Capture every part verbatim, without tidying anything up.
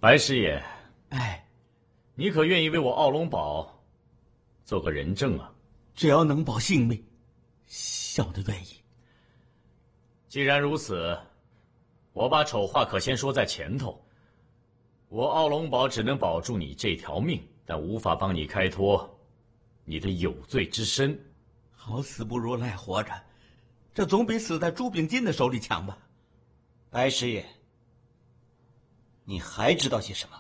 白师爷， 哎， 你可愿意为我奥龙堡做个人证啊？ 只要能保性命，小的愿意。 既然如此，我把丑话可先说在前头。我奥龙堡只能保住你这条命，但无法帮你开脱你的有罪之身。 好死不如赖活着，这总比死在朱秉金的手里强吧？ 白师爷，你还知道些什么？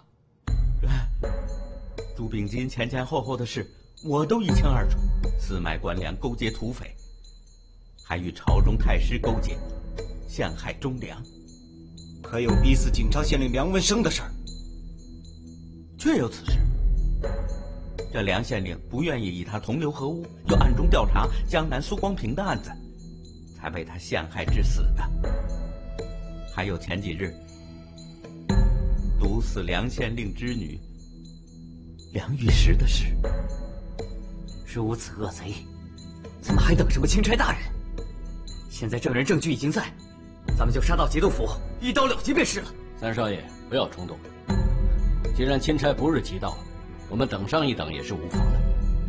朱秉金前前后后的事，我都一清二楚。私卖官粮，勾结土匪，还与朝中太师勾结，陷害忠良。 可有逼死景昌县令梁文生的事儿？ 确有此事。这梁县令不愿意与他同流合污，又暗中调查江南苏光平的案子，才被他陷害致死的。还有前几日毒死梁县令之女梁玉石的事。 如此恶贼，咱们还等什么钦差大人？现在证人证据已经在，咱们就杀到节度府，一刀了结便是了。 三少爷，不要冲动。既然钦差不日即到，我们等上一等也是无妨的。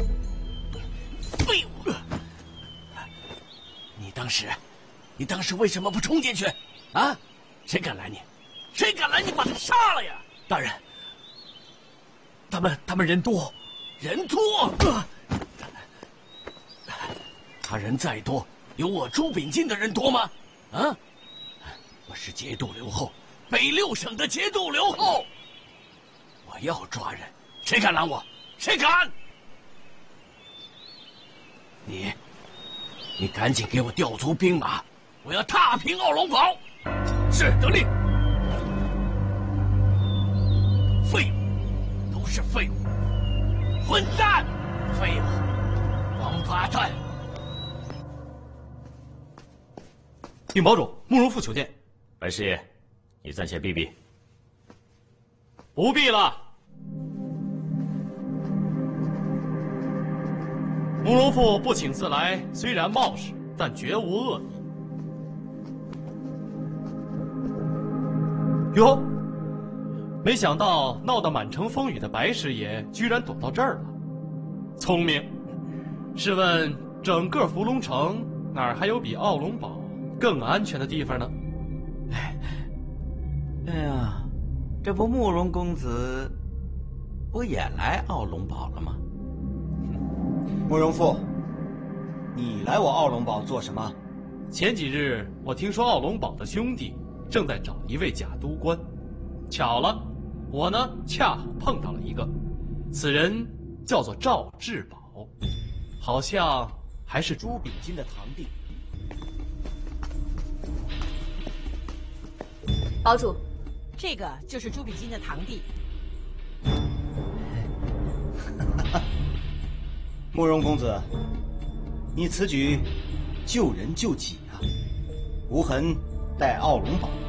废物！你当时，你当时为什么不冲进去？啊？谁敢拦你？谁敢拦你把他杀了呀？大人，他们他们人多，人多。呃、他人再多，有我朱秉金的人多吗？啊？我是节度留后，北六省的节度留后。我要抓人，谁敢拦我？谁敢？你，你赶紧给我调足兵马，我要踏平奥龙堡。是，得令。废物，都是废物，混蛋，废物，王八蛋！ 禀堡主，慕容复求见。 白师爷，你暂且避避。 不必了。慕容复不请自来，虽然冒失，但绝无恶意。哟，没想到闹得满城风雨的白师爷居然躲到这儿了，聪明。试问整个伏龙城哪儿还有比奥龙堡更安全的地方呢？ 哎，哎呀，这不慕容公子不也来奥龙堡了吗？ 慕容复，你来我奥龙堡做什么？ 前几日我听说奥龙堡的兄弟正在找一位假督官，巧了，我呢恰好碰到了一个，此人叫做赵志宝，好像还是朱秉金的堂弟。 堡主，这个就是朱秉金的堂弟。 慕容公子，你此举救人救己啊！无痕待奥龙堡。